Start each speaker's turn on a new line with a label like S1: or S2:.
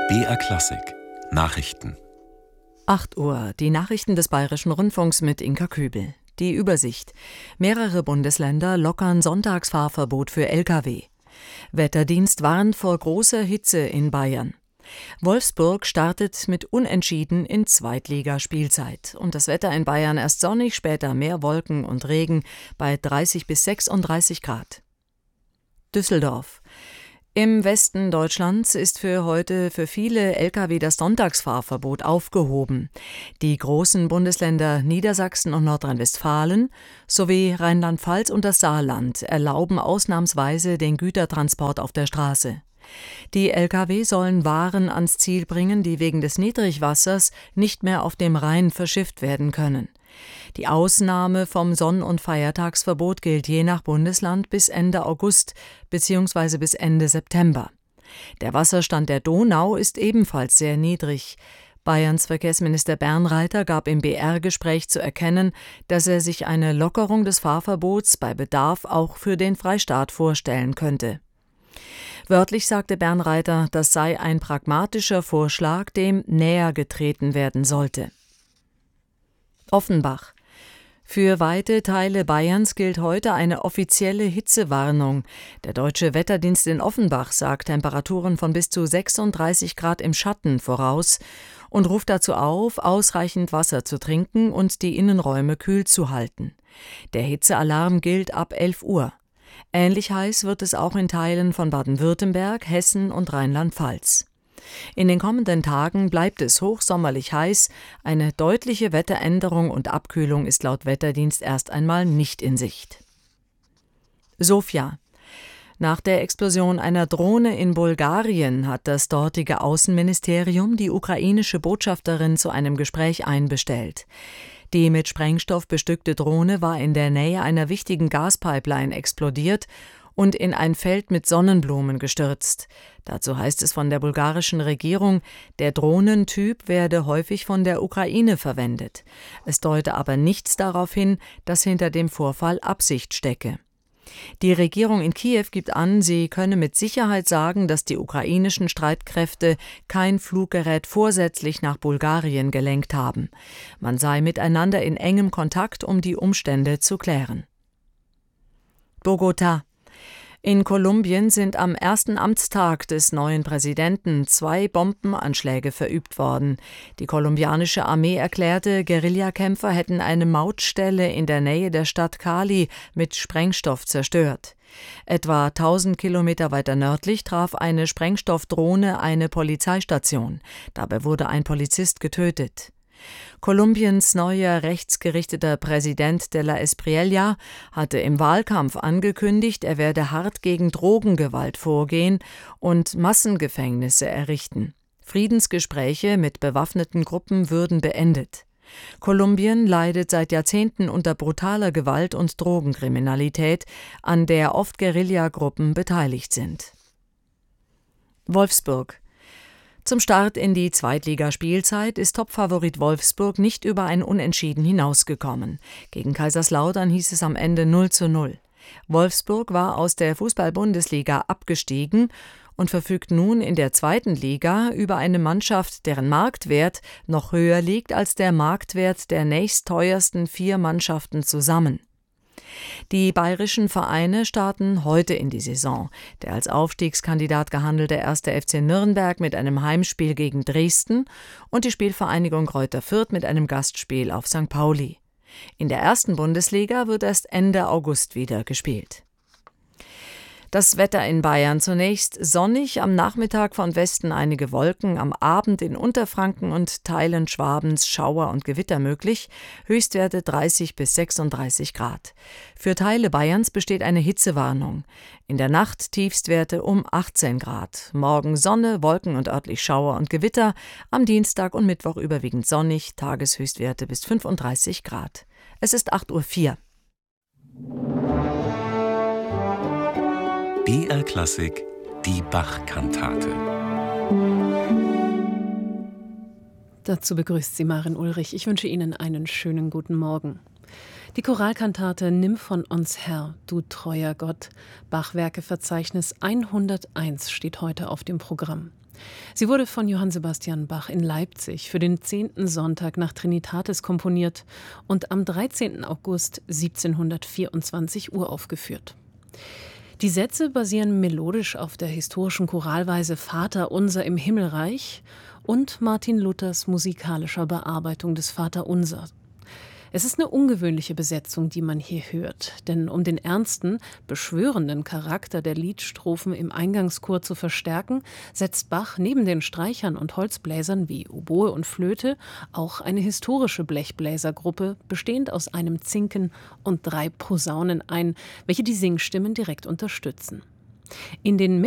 S1: BR Klassik Nachrichten.
S2: 8 Uhr, die Nachrichten des Bayerischen Rundfunks mit Inka Kübel. Die Übersicht. Mehrere Bundesländer lockern Sonntagsfahrverbot für Lkw. Wetterdienst warnt vor großer Hitze in Bayern. Wolfsburg startet mit Unentschieden in Zweitligaspielzeit. Und das Wetter in Bayern erst sonnig, später mehr Wolken und Regen bei 30 bis 36 Grad. Düsseldorf. Im Westen Deutschlands ist für heute für viele Lkw das Sonntagsfahrverbot aufgehoben. Die großen Bundesländer Niedersachsen und Nordrhein-Westfalen sowie Rheinland-Pfalz und das Saarland erlauben ausnahmsweise den Gütertransport auf der Straße. Die Lkw sollen Waren ans Ziel bringen, die wegen des Niedrigwassers nicht mehr auf dem Rhein verschifft werden können. Die Ausnahme vom Sonn- und Feiertagsverbot gilt je nach Bundesland bis Ende August bzw. bis Ende September. Der Wasserstand der Donau ist ebenfalls sehr niedrig. Bayerns Verkehrsminister Bernreiter gab im BR-Gespräch zu erkennen, dass er sich eine Lockerung des Fahrverbots bei Bedarf auch für den Freistaat vorstellen könnte. Wörtlich sagte Bernreiter, das sei ein pragmatischer Vorschlag, dem näher getreten werden sollte. Offenbach. Für weite Teile Bayerns gilt heute eine offizielle Hitzewarnung. Der Deutsche Wetterdienst in Offenbach sagt Temperaturen von bis zu 36 Grad im Schatten voraus und ruft dazu auf, ausreichend Wasser zu trinken und die Innenräume kühl zu halten. Der Hitzealarm gilt ab 11 Uhr. Ähnlich heiß wird es auch in Teilen von Baden-Württemberg, Hessen und Rheinland-Pfalz. In den kommenden Tagen bleibt es hochsommerlich heiß. Eine deutliche Wetteränderung und Abkühlung ist laut Wetterdienst erst einmal nicht in Sicht. Sofia. Nach der Explosion einer Drohne in Bulgarien hat das dortige Außenministerium die ukrainische Botschafterin zu einem Gespräch einbestellt. Die mit Sprengstoff bestückte Drohne war in der Nähe einer wichtigen Gaspipeline explodiert und in ein Feld mit Sonnenblumen gestürzt. Dazu heißt es von der bulgarischen Regierung, der Drohnentyp werde häufig von der Ukraine verwendet. Es deute aber nichts darauf hin, dass hinter dem Vorfall Absicht stecke. Die Regierung in Kiew gibt an, sie könne mit Sicherheit sagen, dass die ukrainischen Streitkräfte kein Fluggerät vorsätzlich nach Bulgarien gelenkt haben. Man sei miteinander in engem Kontakt, um die Umstände zu klären. Bogotá. In Kolumbien sind am ersten Amtstag des neuen Präsidenten 2 Bombenanschläge verübt worden. Die kolumbianische Armee erklärte, Guerillakämpfer hätten eine Mautstelle in der Nähe der Stadt Cali mit Sprengstoff zerstört. Etwa 1000 Kilometer weiter nördlich traf eine Sprengstoffdrohne eine Polizeistation. Dabei wurde ein Polizist getötet. Kolumbiens neuer rechtsgerichteter Präsident de la Espriella hatte im Wahlkampf angekündigt, er werde hart gegen Drogengewalt vorgehen und Massengefängnisse errichten. Friedensgespräche mit bewaffneten Gruppen würden beendet. Kolumbien leidet seit Jahrzehnten unter brutaler Gewalt und Drogenkriminalität, an der oft Guerillagruppen beteiligt sind. Wolfsburg. Zum Start in die Zweitligaspielzeit ist Topfavorit Wolfsburg nicht über ein Unentschieden hinausgekommen. Gegen Kaiserslautern hieß es am Ende 0:0. Wolfsburg war aus der Fußball-Bundesliga abgestiegen und verfügt nun in der zweiten Liga über eine Mannschaft, deren Marktwert noch höher liegt als der Marktwert der nächstteuersten 4 Mannschaften zusammen. Die bayerischen Vereine starten heute in die Saison. Der als Aufstiegskandidat gehandelte 1. FC Nürnberg mit einem Heimspiel gegen Dresden und die Spielvereinigung Greuther Fürth mit einem Gastspiel auf St. Pauli. In der ersten Bundesliga wird erst Ende August wieder gespielt. Das Wetter in Bayern zunächst sonnig, am Nachmittag von Westen einige Wolken, am Abend in Unterfranken und Teilen Schwabens Schauer und Gewitter möglich, Höchstwerte 30 bis 36 Grad. Für Teile Bayerns besteht eine Hitzewarnung. In der Nacht Tiefstwerte um 18 Grad. Morgen Sonne, Wolken und örtlich Schauer und Gewitter, am Dienstag und Mittwoch überwiegend sonnig, Tageshöchstwerte bis 35 Grad. Es ist 8:04 Uhr.
S1: BR Klassik, die Bach-Kantate.
S3: Dazu begrüßt sie Maren Ulrich. Ich wünsche Ihnen einen schönen guten Morgen. Die Choralkantate Nimm von uns Herr, du treuer Gott. Bach-Werkeverzeichnis 101 steht heute auf dem Programm. Sie wurde von Johann Sebastian Bach in Leipzig für den 10. Sonntag nach Trinitatis komponiert und am 13. August 1724 uraufgeführt. Die Sätze basieren melodisch auf der historischen Choralweise Vater unser im Himmelreich und Martin Luthers musikalischer Bearbeitung des Vaterunser. Es ist eine ungewöhnliche Besetzung, die man hier hört, denn um den ernsten, beschwörenden Charakter der Liedstrophen im Eingangschor zu verstärken, setzt Bach neben den Streichern und Holzbläsern wie Oboe und Flöte auch eine historische Blechbläsergruppe, bestehend aus einem Zinken und 3 Posaunen ein, welche die Singstimmen direkt unterstützen. In den